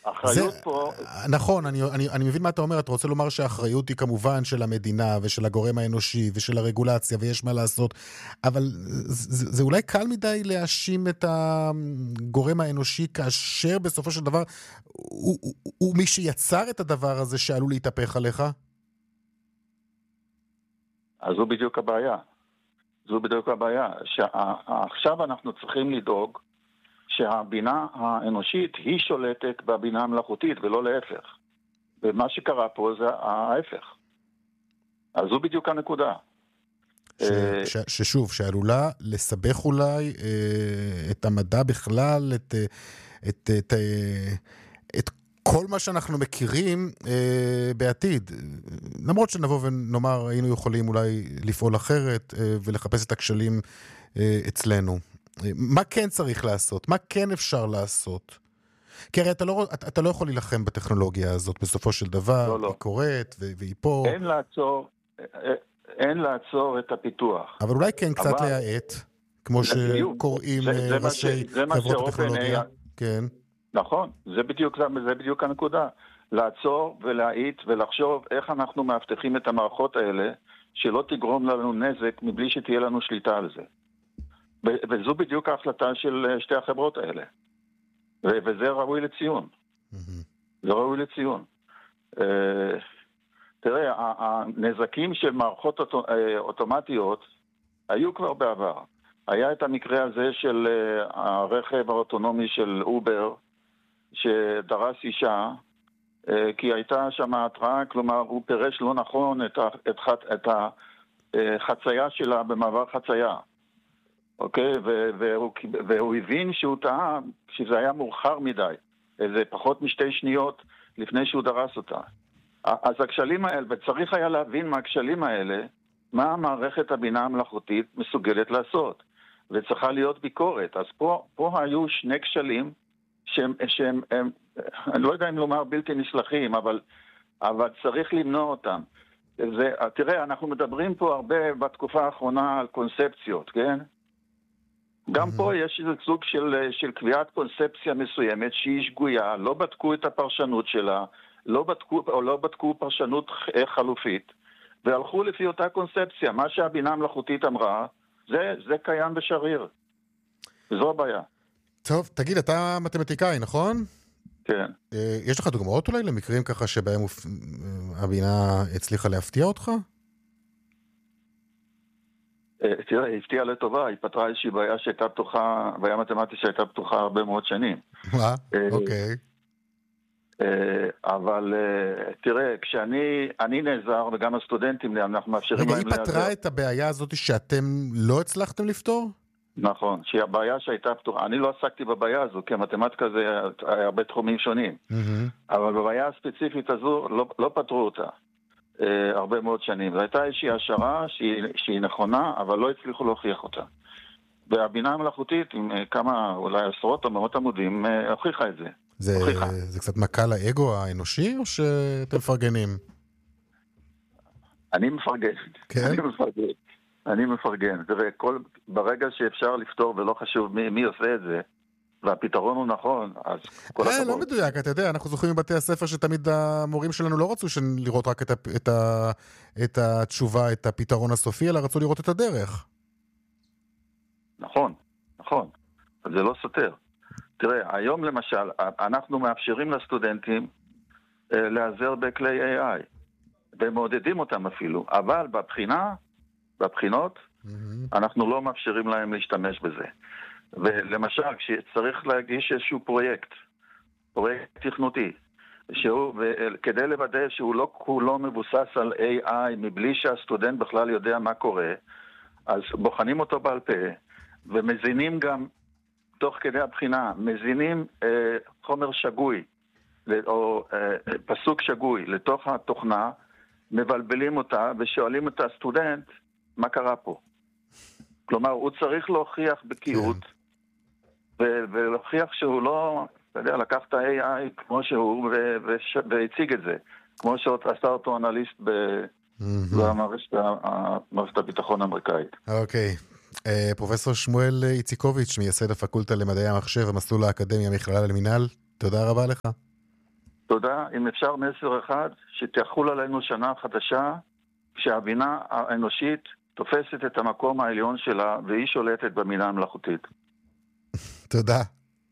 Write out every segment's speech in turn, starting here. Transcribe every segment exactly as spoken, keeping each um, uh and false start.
האחריות פה... נכון, אני, אני, אני מבין מה אתה אומר, אתה רוצה לומר שהאחריות היא כמובן של המדינה ושל הגורם האנושי ושל הרגולציה ויש מה לעשות, אבל זה, זה אולי קל מדי להאשים את הגורם האנושי כאשר בסופו של דבר הוא, הוא, הוא מי שיצר את הדבר הזה שעלול להתהפך עליך? אז זו בדיוק הבעיה. זו בדיוק הבעיה. שעכשיו אנחנו צריכים לדאוג שהבינה האנושית היא שולטת בבינה המלאכותית ולא להפך. ומה שקרה פה זה ההפך. אז זו בדיוק הנקודה. ש, ש, ששוב, שעלולה לסבך אולי אה, את המדע בכלל, את, את, את, את כל מה שאנחנו מכירים אה, בעתיד. למרות שנבוא ונאמר, היינו יכולים אולי לפעול אחרת אה, ולחפש את הכשלים אה, אצלנו. מה כן צריך לעשות? מה כן אפשר לעשות? כי הרי אתה לא, אתה, אתה לא יכול להילחם בטכנולוגיה הזאת בסופו של דבר, לא, לא. היא קורית והיא פה. אין לעצור, אין לעצור את הפיתוח. אבל אולי כן קצת אבל... להאט, כמו שקוראים זה, זה ראשי ש... זה חברות הטכנולוגיה. כן. נכון, זה בדיוק, זה בדיוק הנקודה. לעצור ולהאט ולחשוב איך אנחנו מאבטחים את המערכות האלה, שלא תגרום לנו נזק מבלי שתהיה לנו שליטה על זה. וזו בדיוק ההחלטה של שתי החברות האלה. וזה ראוי לציון. זה ראוי לציון. תראה, הנזקים של מערכות אוטומטיות היו כבר בעבר. היה את המקרה הזה של הרכב האוטונומי של אובר, שדרס אישה, כי הייתה שם התראה, כלומר הוא פירש לא נכון את החצייה שלה במעבר חצייה. אוקיי, והוא, והוא הבין שהוא טעה, שזה היה מאוחר מדי, איזה פחות משתי שניות לפני שהוא דרס אותה. אז הכשלים האלה, וצריך היה להבין מה-הכשלים האלה, מה המערכת הבינה המלאכותית מסוגלת לעשות, וצריכה להיות ביקורת. אז פה, פה היו שני כשלים, שהם, שהם הם, אני לא יודע אם לומר בלתי נסלחים, אבל, אבל צריך למנוע אותם. זה, תראה, אנחנו מדברים פה הרבה בתקופה האחרונה על קונספציות, כן? גם mm-hmm. פה יש איזה סוג של, של קביעת קונספציה מסוימת שהיא שגויה, לא בדקו את הפרשנות שלה, לא בדקו, או לא בדקו פרשנות חלופית, והלכו לפי אותה קונספציה. מה שהבינה המלאכותית אמרה, זה, זה קיים בשריר. זו הבעיה. טוב, תגיד, אתה מתמטיקאי, נכון? כן. יש לך דוגמאות אולי למקרים ככה שבהם הבינה הצליחה להפתיע אותך? תראה, היא הפתיעה לטובה, היא פתרה איזושהי בעיה שהייתה פתוחה, בעיה מתמטית שהייתה פתוחה הרבה מאוד שנים. מה? אוקיי. אבל תראה, כשאני אני נעזר, וגם הסטודנטים, אנחנו מאפשרים להם להיעזר. רגע, היא פתרה את הבעיה הזאת שאתם לא הצלחתם לפתור? נכון, שהבעיה שהייתה פתוחה, אני לא עסקתי בבעיה הזו, כי המתמטיקה זה הרבה תחומים שונים. אבל בבעיה הספציפית הזו לא, לא פתרו אותה. הרבה מאוד שנים. זו הייתה איזושהי השערה שהיא, שהיא נכונה, אבל לא הצליחו להוכיח אותה. והבינה המלאכותית, עם כמה, אולי עשרות או מאות עמודים, הוכיחה את זה. זה, זה קצת מכה לאגו האנושי, או שאתם מפרגנים? אני מפרגן. כן? אני מפרגן. אני מפרגן. תראה, כל, ברגע שאפשר לפתור, ולא חשוב מי, מי עושה את זה, והפתרון הוא נכון, אז כל הכבוד. לא מדויק, אתה יודע, אנחנו זוכרים בבתי הספר שתמיד המורים שלנו לא רצו לראות רק את, את, את התשובה, את הפתרון הסופי, אלא רצו לראות את הדרך. נכון, נכון. אבל זה לא סותר. תראה, היום למשל, אנחנו מאפשרים לסטודנטים להיעזר בכלי איי איי, ומעודדים אותם אפילו, אבל בבחינה, בבחינות, mm-hmm. אנחנו לא מאפשרים להם להשתמש בזה. ולמשל, כשצריך להגיש איזשהו פרויקט, פרויקט תכנותי, שהוא, וכדי לוודא שהוא לא כולו מבוסס על איי איי, מבלי שהסטודנט בכלל יודע מה קורה, אז בוחנים אותו בעל פה, ומזינים גם, תוך כדי הבחינה, מזינים אה, חומר שגוי, או אה, פסוק שגוי, לתוך התוכנה, מבלבלים אותה, ושואלים את הסטודנט, מה קרה פה? כלומר, הוא צריך להוכיח בקיאות, ולהוכיח שהוא לא, אתה יודע, לקח את ה-איי איי כמו שהוא, והציג את זה, כמו שעשה אותו אנליסט במערכת הביטחון האמריקאית. אוקיי. פרופסור שמואל איציקוביץ', מייסד הפקולטה למדעי המחשב, המסלול האקדמי המכללה למינהל, תודה רבה לך. תודה. אם אפשר מסר אחד, שתחול עלינו שנה חדשה, כשהבינה האנושית תופסת את המקום העליון שלה, והיא שולטת במילה המלאכותית. תודה.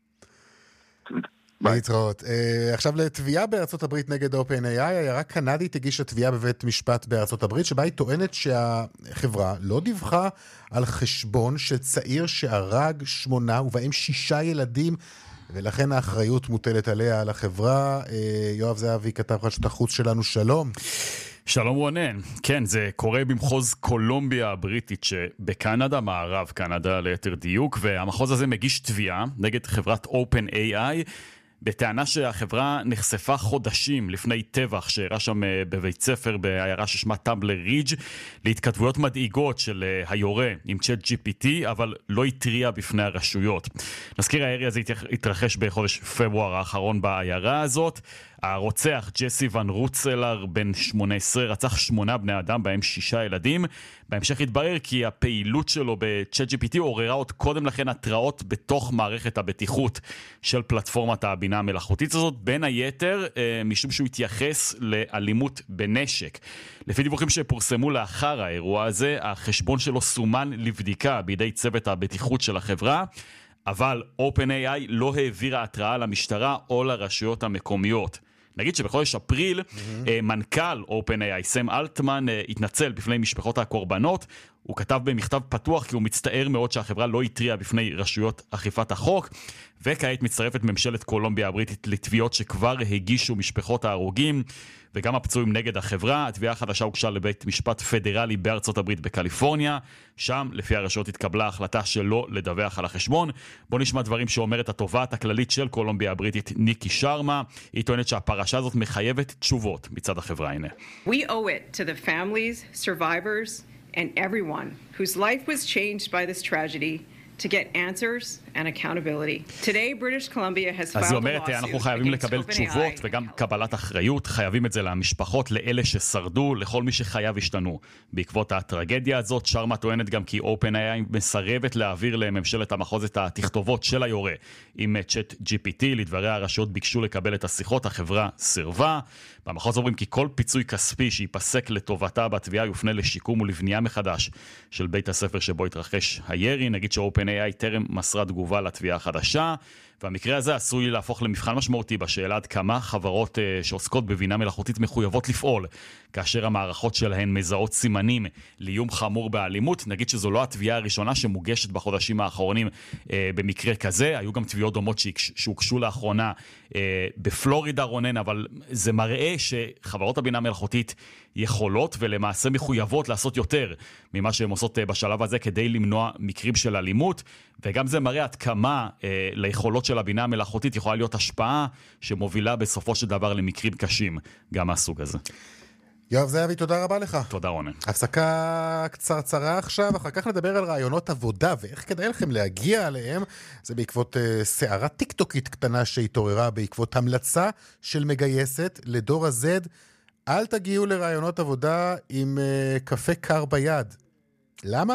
להתראות. Uh, עכשיו לתביעה בארצות הברית נגד OpenAI, העיירה קנדית הגישה תביעה בבית משפט בארצות הברית, שבה היא טוענת שהחברה לא דיווחה על חשבון של צעיר שהרג שמונה ובהם שישה ילדים, ולכן האחריות מוטלת עליה, על החברה. Uh, יואב זהבי, כתב רשת החוץ שלנו, שלום. שלום רונן. כן, זה קורה במחוז קולומביה הבריטית שבקנדה, מערב קנדה ליתר דיוק, והמחוז הזה מגיש תביעה נגד חברת OpenAI, בטענה שהחברה נחשפה חודשים לפני טבח שאירע שם בבית ספר בעיירה ששמה טמבלר רידג' להתכתבויות מדאיגות של היורה עם צ'אט ג'י פי טי, אבל לא התריע בפני הרשויות. נזכיר, הירי הזה התרחש בחודש פברואר האחרון בעיירה הזאת. הרוצח ג'סי ון רוצלר בן שמונה עשרה רצח שמונה בני אדם, בהם שישה ילדים. בהמשך התברר כי הפעילות שלו בצ'אט ג'י פי טי עוררה עוד קודם לכן התראות בתוך מערכת הבטיחות של פלטפורמת הבינה המלאכותית הזאת, בין היתר משום שהוא התייחס לאלימות בנשק. לפי דיווחים שפורסמו לאחר האירוע הזה, החשבון שלו סומן לבדיקה בידי צוות הבטיחות של החברה, אבל OpenAI לא העבירה התראה למשטרה או לרשויות המקומיות. נגיד שבחודש אפריל, mm-hmm. מנכ"ל OpenAI, סם אלטמן, התנצל בפני משפחות הקורבנות. הוא כתב במכתב פתוח כי הוא מצטער מאוד שהחברה לא התריעה בפני רשויות אכיפת החוק, וכעת מצטרפת ממשלת קולומביה הבריטית לתביעות שכבר הגישו משפחות ההרוגים וגם הפצועים נגד החברה. התביעה החדשה הוגשה לבית משפט פדרלי בארצות הברית בקליפורניה. שם, לפי הרשויות, התקבלה החלטה שלא לדווח על החשבון. בוא נשמע דברים שאומרת התובעת הכללית של קולומביה הבריטית, ניקי שרמה. היא טוענת שהפרשה הזאת מחייבת תשובות מצד החברה. הנה. We owe it to the families, survivors, and everyone whose life was changed by this tragedy to get answers and accountability. Today, British Columbia has filed a lawsuit. אז היא אומרת, אנחנו חייבים לקבל תשובות וגם קבלת אחריות. חייבים את זה למשפחות, לאלה ששרדו, לכל מי שחייו השתנו. בעקבות הטרגדיה הזאת, שרמה טוענת גם כי OpenAI מסרבת להעביר לממשלת המחוז את התכתובות של היורה עם צ'אט ג'י פי טי. לדבריה, הרשויות ביקשו לקבל את השיחות, החברה סירבה. במחוז אומרים כי כל פיצוי כספי שיפסק לטובתה בתביעה יופנה לשיקום ולבנייה מחדש של בית הספר שבו התרחש הירי. נגיד ש-OpenAI טרם מסרה תגובה לתביעה החדשה, והמקרה הזה עשוי להפוך למבחן משמעותי בשאלה עד כמה חברות uh, שעוסקות בבינה מלאכותית מחויבות לפעול, כאשר המערכות שלהן מזהות סימנים לאיום חמור באלימות. נגיד שזו לא התביעה הראשונה שמוגשת בחודשים האחרונים uh, במקרה כזה. היו גם תביעות דומות שהוגשו לאחרונה uh, בפלורידה, רונן, אבל זה מראה שחברות הבינה המלאכותית יכולות ולמעשה מחויבות לעשות יותר ממה שהן עושות uh, בשלב הזה כדי למנוע מקרים של אלימות, וגם זה מראה עד כמה uh, ליכולות של הבינה המלאכותית יכולה להיות השפעה שמובילה בסופו של דבר למקרים קשים גם מהסוג הזה. יואב זהבי, תודה רבה לך. תודה רונן. הפסקה קצרצרה עכשיו, אחר כך נדבר על רעיונות עבודה ואיך כדאי לכם להגיע עליהם. זה בעקבות uh, סערה טיקטוקית קטנה שהתעוררה בעקבות המלצה של מגייסת לדור הזד, אל תגיעו לרעיונות עבודה עם uh, קפה קר ביד. למה?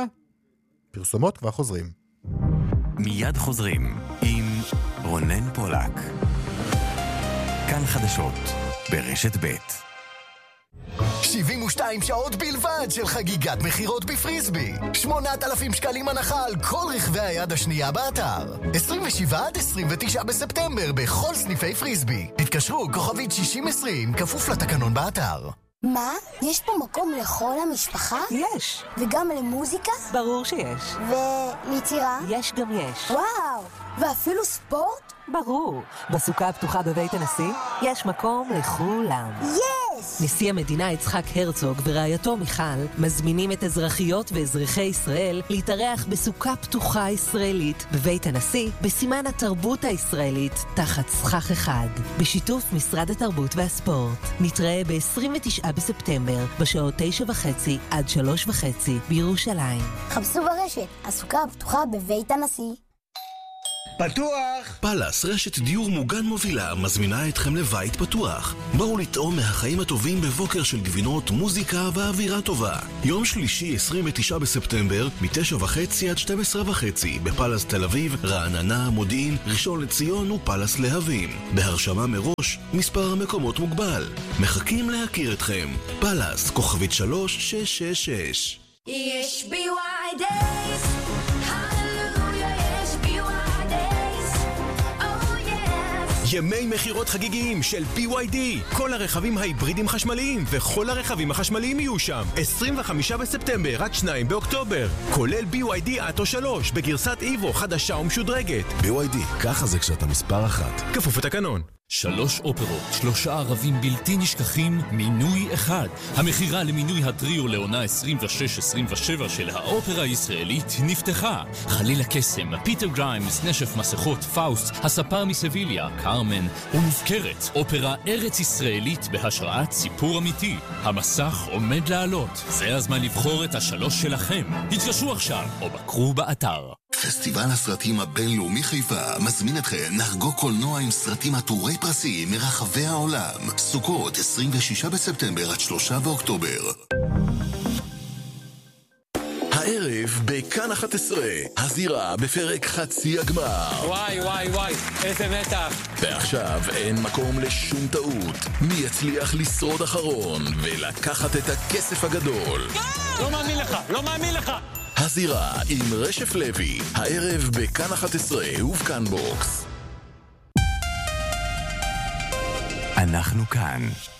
פרסומות כבר חוזרים. מיד חוזרים עם רונן פולק. כאן חדשות ברשת ב'. שבעים ושתיים שעות בלבד של חגיגת מחירות בפריסבי. שמונת אלפים שקלים הנחה על כל רכבי היד השנייה באתר. עשרים ושבעה עד עשרים ותשעה בספטמבר בכל סניפי פריסבי. התקשרו כוכבית שישים עשרים כפוף לתקנון באתר. מה? יש פה מקום לכל המשפחה? יש. וגם למוזיקה? ברור שיש. וליצירה? יש גם יש. וואו! ואפילו ספורט? ברור. בסוכה הפתוחה בבית הנשיא יש מקום לכולם. יס! נשיא המדינה יצחק הרצוג ורעייתו מיכל מזמינים את אזרחיות ואזרחי ישראל להתארח בסוכה פתוחה ישראלית בבית הנשיא בסימן התרבות הישראלית תחת סכך אחד, בשיתוף משרד התרבות והספורט. נתראה ב-עשרים ותשעה בספטמבר בשעות תשע וחצי עד שלוש וחצי בירושלים. חפשו ברשת, הסוכה הפתוחה בבית הנשיא. פתוח! פלס, רשת דיור מוגן מובילה, מזמינה אתכם לבית פתוח. בואו לטעום מהחיים הטובים בבוקר של גבינות, מוזיקה ואווירה טובה. יום שלישי, עשרים ותשעה בספטמבר, מתשע וחצי עד שתים עשרה וחצי, בפלס תל אביב, רעננה, מודיעין, ראשון לציון ופלס להבים. בהרשמה מראש, מספר המקומות מוגבל. מחכים להכיר אתכם. פלס, כוכבית שלוש שש שש שש. יש בי וואי דייס, הללויה, יש בי וואי דייס, oh yes. ימי מחירות חגיגיים של בי וואי די. כל הרכבים ההיברידים חשמליים וכל הרכבים החשמליים יהיו שם. עשרים וחמישה בספטמבר עד שניים באוקטובר. כולל בי וואי די אטו שלוש בגרסת איבו חדשה ומשודרגת. בי וואי די, ככה זה כשאתה מספר אחת. כפוף לתקנון. שלוש אופרות, שלושה ערבים בלתי נשכחים, מינוי אחד. המחירה למינוי הטריו לעונה עשרים ושש עשרים ושבע של האופרה הישראלית נפתחה. חליל הקסם, פיטר גריימס, נשף מסכות, פאוסט, הספר מסביליה, קרמן ומופקרת. אופרה ארץ ישראלית בהשראת סיפור אמיתי. המסך עומד לעלות. זה הזמן לבחור את השלוש שלכם. התקשרו עכשיו או בקרו באתר. פסטיבל הסרטים הבינלאומי חיפה מזמין אתכם לחגוג קולנוע עם סרטים עטורי פרסים מרחבי העולם. סוכות עשרים ושישה בספטמבר עד שלושה באוקטובר. הערב בכאן אחת עשרה, הזירה בפרק חצי הגמר. וואי וואי וואי, איזה מתח. ועכשיו אין מקום לשום טעות. מי יצליח לשרוד אחרון ולקחת את הכסף הגדול? לא מאמין לך, לא מאמין לך. הזירה עם רשף לוי, הערב בכאן אחת עשרה ובכאן בוקס. אנחנו כאן.